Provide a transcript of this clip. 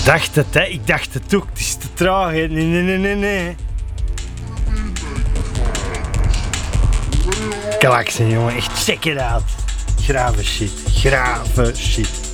dacht het, hè. Ik dacht het ook. Het is te traag, hè. Nee. Klaksen, jongen. Echt check it out. Grave shit.